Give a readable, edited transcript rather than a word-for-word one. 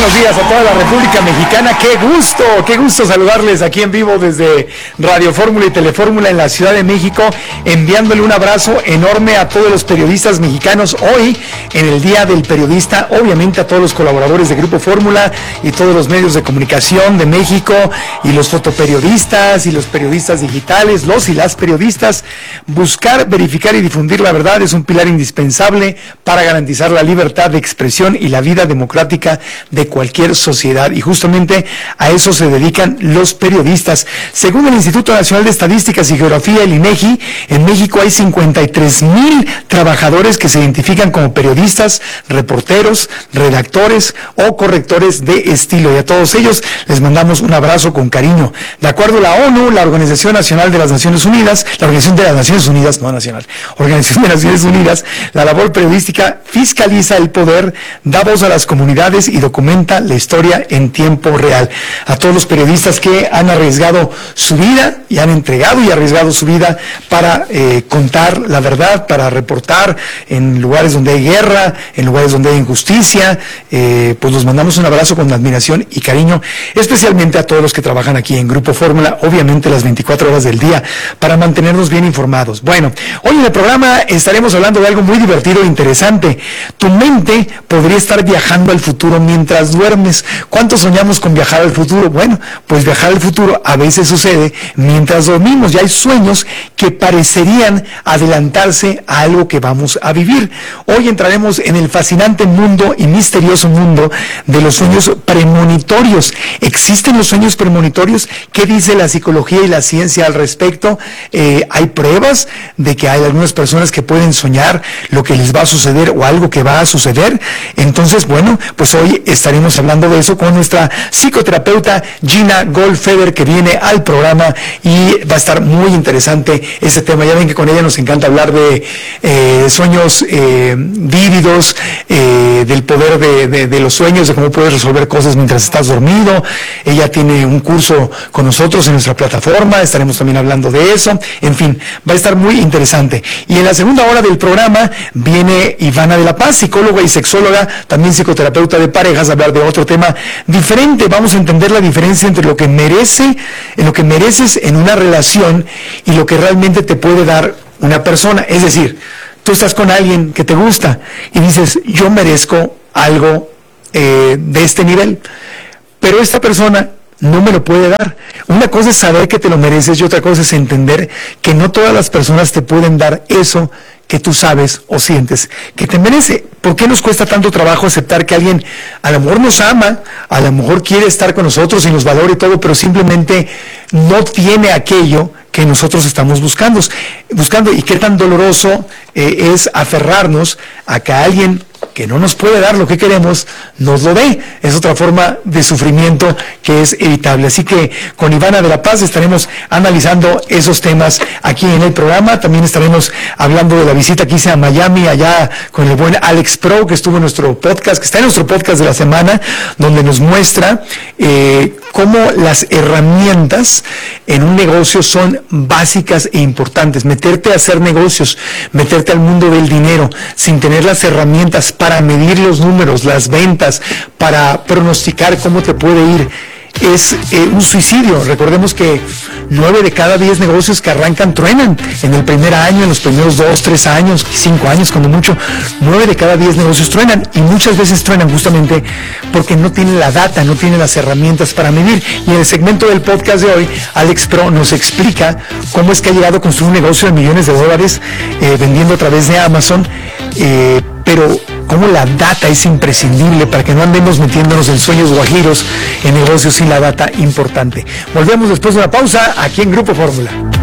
buenos días a toda la República Mexicana. Qué gusto saludarles aquí en vivo desde Radio Fórmula y Telefórmula en la Ciudad de México, enviándole un abrazo enorme a todos los periodistas mexicanos hoy en el Día del Periodista, obviamente a todos los colaboradores de Grupo Fórmula y todos los medios de comunicación de México y los fotoperiodistas y los periodistas digitales, los y las periodistas. Buscar, verificar y difundir la verdad es un pilar indispensable para garantizar la libertad de expresión y la vida democrática de cualquier sociedad, y justamente a eso se dedican los periodistas. Según el Instituto Nacional de Estadísticas y Geografía, el INEGI, en México hay 53,000 trabajadores que se identifican como periodistas, reporteros, redactores o correctores de estilo, y a todos ellos les mandamos un abrazo con cariño. De acuerdo a la ONU, la Organización Nacional de las Naciones Unidas, la Organización de las Naciones Unidas, no nacional, Organización de las Naciones Unidas, la labor periodística fiscaliza el poder, da voz a las comunidades y documenta la historia en tiempo real. A todos los periodistas que han arriesgado su vida y han entregado y arriesgado su vida para contar la verdad, para reportar en lugares donde hay guerra, en lugares donde hay injusticia, pues los mandamos un abrazo con admiración y cariño, especialmente a todos los que trabajan aquí en Grupo Fórmula, obviamente las 24 horas del día, para mantenernos bien informados. Bueno, hoy en el programa estaremos hablando de algo muy divertido e interesante. Tu mente podría estar viajando al futuro mientras duermes. ¿Cuántos soñamos con viajar al futuro? Bueno, pues viajar al futuro a veces sucede mientras dormimos. Ya hay sueños que parecerían adelantarse a algo que vamos a vivir. Hoy entraremos en el fascinante mundo y misterioso mundo de los sueños premonitorios. ¿Existen los sueños premonitorios? ¿Qué dice la psicología y la ciencia al respecto? Hay pruebas de que hay algunas personas que pueden soñar lo que les va a suceder o algo que va a suceder. Entonces, bueno, pues hoy estaremos hablando de eso con nuestra psicoterapeuta Gina Goldfeder, que viene al programa, y va a estar muy interesante este tema. Ya ven que con ella nos encanta hablar de sueños vívidos, del poder de los sueños, de cómo puedes resolver cosas mientras estás dormido. Ella tiene un curso con nosotros en nuestra plataforma, estaremos también hablando de eso. En fin, va a estar muy interesante. Y en la segunda hora del programa viene Ivana de la Paz, psicóloga y sexóloga, también psicoterapeuta de parejas, a hablar de otro tema diferente. Vamos a entender la diferencia entre lo que mereces en una relación y lo que realmente te puede dar una persona. Es decir, tú estás con alguien que te gusta y dices, yo merezco algo de este nivel, pero esta persona no me lo puede dar. Una cosa es saber que te lo mereces y otra cosa es entender que no todas las personas te pueden dar eso que tú sabes o sientes que te merece. ¿Por qué nos cuesta tanto trabajo aceptar que alguien a lo mejor nos ama, a lo mejor quiere estar con nosotros y nos valora y todo, pero simplemente no tiene aquello que nosotros estamos buscando? Y qué tan doloroso es aferrarnos a que alguien que no nos puede dar lo que queremos, nos lo dé. Es otra forma de sufrimiento que es evitable. Así que con Ivana de la Paz estaremos analizando esos temas aquí en el programa. También estaremos hablando de la visita que hice a Miami, allá con el buen Alex Pro, que estuvo en nuestro podcast, que está en nuestro podcast de la semana, donde nos muestra cómo las herramientas en un negocio son básicas e importantes. Meterte a hacer negocios, meterte al mundo del dinero, sin tener las herramientas para medir los números, las ventas, para pronosticar cómo te puede ir, es un suicidio. Recordemos que 9 de cada 10 negocios que arrancan truenan en el primer año, en los primeros 2, 3 años, 5 años cuando mucho. 9 de cada 10 negocios truenan, y muchas veces truenan justamente porque no tienen la data, no tienen las herramientas para medir. Y en el segmento del podcast de hoy, Alex Pro nos explica cómo es que ha llegado a construir un negocio de millones de dólares vendiendo a través de Amazon, pero cómo la data es imprescindible para que no andemos metiéndonos en sueños guajiros, en negocios sin la data importante. Volvemos después de una pausa aquí en Grupo Fórmula.